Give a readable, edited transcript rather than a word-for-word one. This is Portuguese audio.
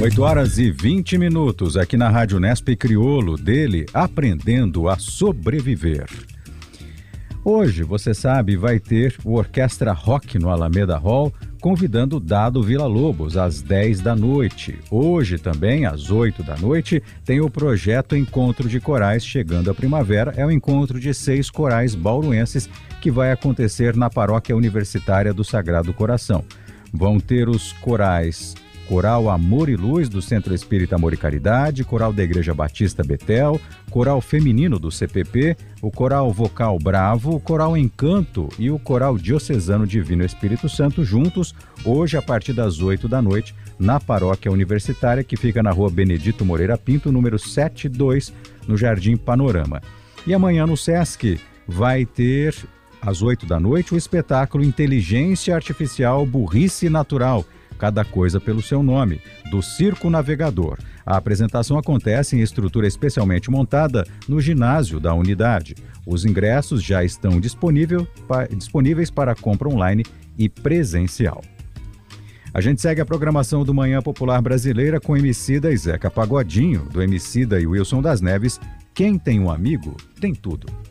8h20 aqui na Rádio Unesp Crioulo, dele Aprendendo a Sobreviver. Hoje, você sabe, vai ter o Orquestra Rock no Alameda Hall, convidando Dado Villa-Lobos às 10 da noite. Hoje também, às 8 da noite, tem o projeto Encontro de Corais Chegando à Primavera. É o encontro de 6 corais bauruenses que vai acontecer na Paróquia Universitária do Sagrado Coração. Vão ter os corais Coral Amor e Luz, do Centro Espírita Amor e Caridade, Coral da Igreja Batista Betel, Coral Feminino do CPP, o Coral Vocal Bravo, o Coral Encanto e o Coral Diocesano Divino Espírito Santo, juntos, hoje a partir das 8 da noite, na Paróquia Universitária, que fica na Rua Benedito Moreira Pinto, número 72, no Jardim Panorama. E amanhã no Sesc vai ter, às 8 da noite, o espetáculo Inteligência Artificial Burrice Natural, Cada Coisa pelo Seu Nome, do Circo Navegador. A apresentação acontece em estrutura especialmente montada no ginásio da unidade. Os ingressos já estão disponíveis para compra online e presencial. A gente segue a programação do Manhã Popular Brasileira com Emicida e Zeca Pagodinho, do Emicida e Wilson das Neves. Quem tem um amigo, tem tudo.